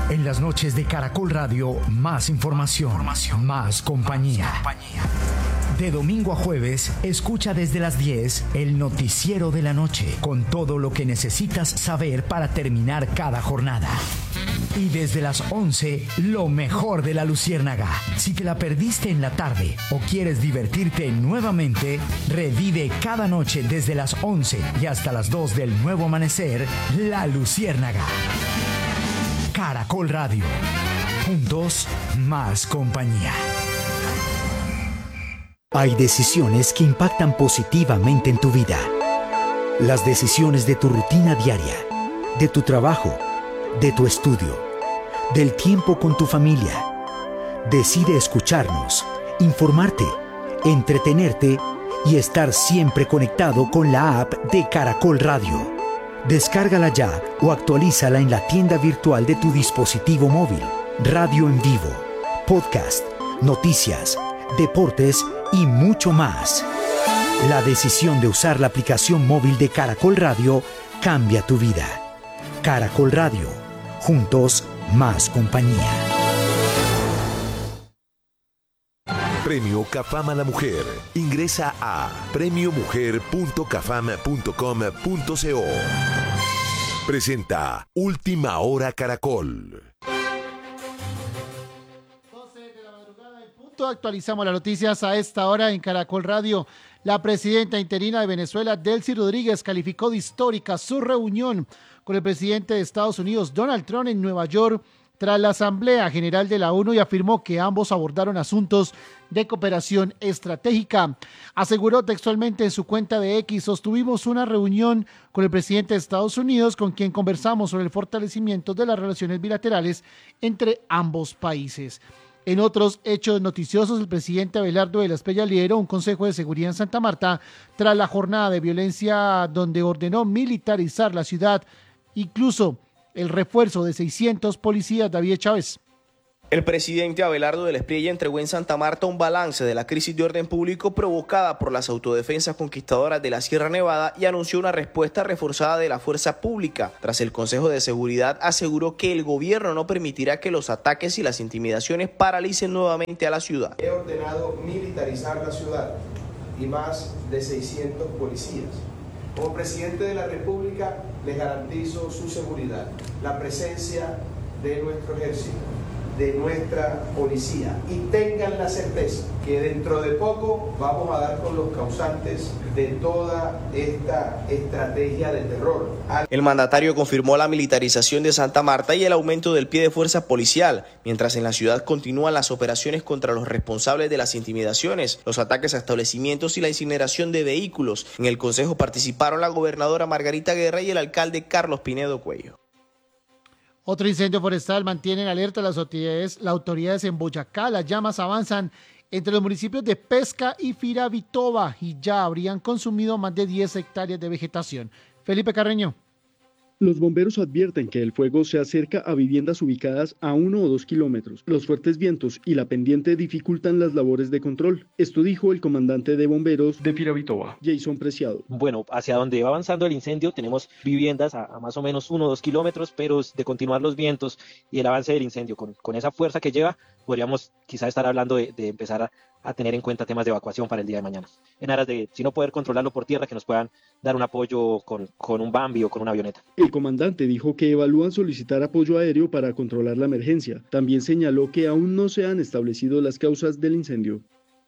En las noches de Caracol Radio, más información, más compañía. De domingo a jueves, escucha desde las 10 el noticiero de la noche, con todo lo que necesitas saber para terminar cada jornada. Y desde las 11, lo mejor de La Luciérnaga. Si te la perdiste en la tarde o quieres divertirte nuevamente, revive cada noche desde las 11 y hasta las 2 del nuevo amanecer, La Luciérnaga. Caracol Radio. Juntos, más compañía. Hay decisiones que impactan positivamente en tu vida. Las decisiones de tu rutina diaria, de tu trabajo, de tu estudio, del tiempo con tu familia. Decide escucharnos, informarte, entretenerte y estar siempre conectado con la app de Caracol Radio. Descárgala ya o actualízala en la tienda virtual de tu dispositivo móvil. Radio en vivo, podcast, noticias, deportes y mucho más. La decisión de usar la aplicación móvil de Caracol Radio cambia tu vida. Caracol Radio. Juntos, más compañía. Premio CAFAM a la Mujer. Ingresa a premiomujer.cafam.com.co. Presenta Última Hora Caracol. 12 de la madrugada en punto. Actualizamos las noticias a esta hora en Caracol Radio. La presidenta interina de Venezuela, Delcy Rodríguez, calificó de histórica su reunión con el presidente de Estados Unidos, Donald Trump, en Nueva York, tras la Asamblea General de la ONU, y afirmó que ambos abordaron asuntos de cooperación estratégica. Aseguró textualmente en su cuenta de X: sostuvimos una reunión con el presidente de Estados Unidos, con quien conversamos sobre el fortalecimiento de las relaciones bilaterales entre ambos países. En otros hechos noticiosos, el presidente Abelardo de la Espriella lideró un consejo de seguridad en Santa Marta tras la jornada de violencia, donde ordenó militarizar la ciudad, incluso el refuerzo de 600 policías. David Chávez. El presidente Abelardo de la Espriella entregó en Santa Marta un balance de la crisis de orden público provocada por las autodefensas conquistadoras de la Sierra Nevada y anunció una respuesta reforzada de la fuerza pública. Tras el Consejo de Seguridad, aseguró que el gobierno no permitirá que los ataques y las intimidaciones paralicen nuevamente a la ciudad. He ordenado militarizar la ciudad y más de 600 policías. Como presidente de la República, les garantizo su seguridad, la presencia de nuestro ejército, de nuestra policía, y tengan la certeza que dentro de poco vamos a dar con los causantes de toda esta estrategia de terror. El mandatario confirmó la militarización de Santa Marta y el aumento del pie de fuerza policial, mientras en la ciudad continúan las operaciones contra los responsables de las intimidaciones, los ataques a establecimientos y la incineración de vehículos. En el consejo participaron la gobernadora Margarita Guerra y el alcalde Carlos Pinedo Cuello. Otro incendio forestal mantiene en alerta las autoridades en Boyacá. Las llamas avanzan entre los municipios de Pesca y Firavitoba y ya habrían consumido más de 10 hectáreas de vegetación. Felipe Carreño. Los bomberos advierten que el fuego se acerca a viviendas ubicadas a 1 o 2 kilómetros. Los fuertes vientos y la pendiente dificultan las labores de control. Esto dijo el comandante de bomberos de Firavitoba, Jason Preciado. Bueno, hacia donde va avanzando el incendio tenemos viviendas a más o menos 1 o 2 kilómetros, pero de continuar los vientos y el avance del incendio con esa fuerza que lleva, podríamos quizá estar hablando de empezar a tener en cuenta temas de evacuación para el día de mañana. En aras de, si no poder controlarlo por tierra, que nos puedan dar un apoyo con un Bambi o con una avioneta. El comandante dijo que evalúan solicitar apoyo aéreo para controlar la emergencia. También señaló que aún no se han establecido las causas del incendio.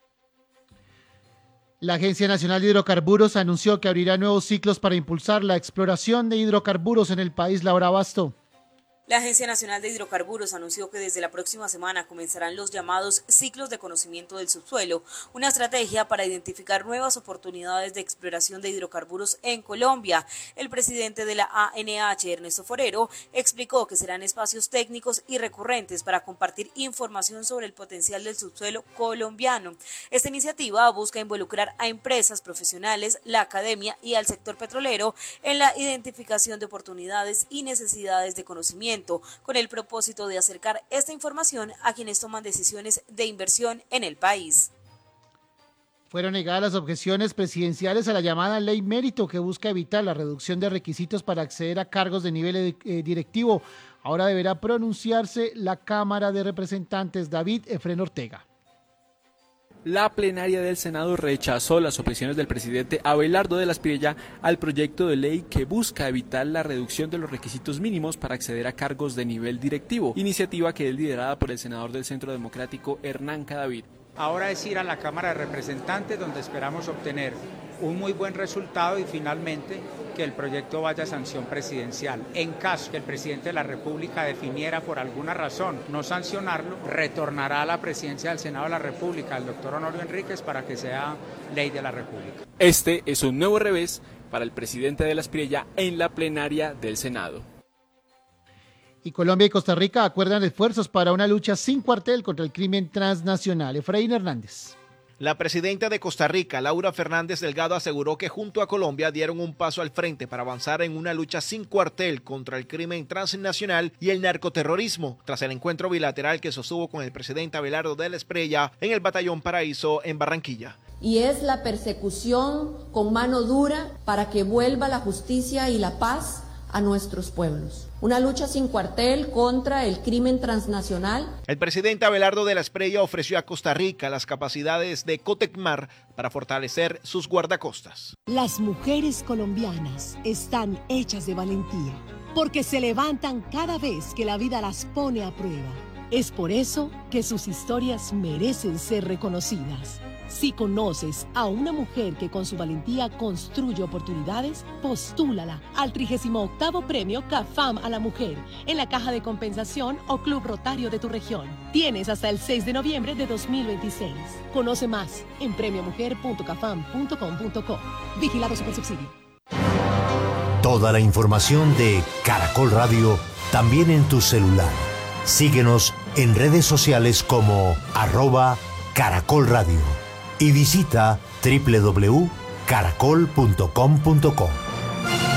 La Agencia Nacional de Hidrocarburos anunció que abrirá nuevos ciclos para impulsar la exploración de hidrocarburos en el país. Laura Basto. La Agencia Nacional de Hidrocarburos anunció que desde la próxima semana comenzarán los llamados ciclos de conocimiento del subsuelo, una estrategia para identificar nuevas oportunidades de exploración de hidrocarburos en Colombia. El presidente de la ANH, Ernesto Forero, explicó que serán espacios técnicos y recurrentes para compartir información sobre el potencial del subsuelo colombiano. Esta iniciativa busca involucrar a empresas, profesionales, la academia y al sector petrolero en la identificación de oportunidades y necesidades de conocimiento, con el propósito de acercar esta información a quienes toman decisiones de inversión en el país. Fueron negadas las objeciones presidenciales a la llamada Ley Mérito, que busca evitar la reducción de requisitos para acceder a cargos de nivel directivo. Ahora deberá pronunciarse la Cámara de Representantes. David Efrén Ortega. La plenaria del Senado rechazó las objeciones del presidente Abelardo de la Espriella al proyecto de ley que busca evitar la reducción de los requisitos mínimos para acceder a cargos de nivel directivo, iniciativa que es liderada por el senador del Centro Democrático Hernán Cadavid. Ahora es ir a la Cámara de Representantes, donde esperamos obtener un muy buen resultado y finalmente que el proyecto vaya a sanción presidencial. En caso que el presidente de la República definiera por alguna razón no sancionarlo, retornará a la presidencia del Senado de la República el doctor Honorio Enríquez para que sea ley de la República. Este es un nuevo revés para el presidente de la Espriella en la plenaria del Senado. Y Colombia y Costa Rica acuerdan esfuerzos para una lucha sin cuartel contra el crimen transnacional. Efraín Hernández. La presidenta de Costa Rica, Laura Fernández Delgado, aseguró que junto a Colombia dieron un paso al frente para avanzar en una lucha sin cuartel contra el crimen transnacional y el narcoterrorismo, tras el encuentro bilateral que sostuvo con el presidente Abelardo de la Espriella en el Batallón Paraíso en Barranquilla. Y es la persecución con mano dura para que vuelva la justicia y la paz a nuestros pueblos. Una lucha sin cuartel contra el crimen transnacional. El presidente Abelardo de la Espriella ofreció a Costa Rica las capacidades de Cotecmar para fortalecer sus guardacostas. Las mujeres colombianas están hechas de valentía, porque se levantan cada vez que la vida las pone a prueba. Es por eso que sus historias merecen ser reconocidas. Si conoces a una mujer que con su valentía construye oportunidades, postúlala al 38º Premio CAFAM a la Mujer en la Caja de Compensación o Club Rotario de tu región. Tienes hasta el 6 de noviembre de 2026. Conoce más en premiomujer.cafam.com.co. Vigilado Supersubsidio. Toda la información de Caracol Radio también en tu celular. Síguenos en redes sociales como @Caracol Radio. Y visita www.caracol.com.co.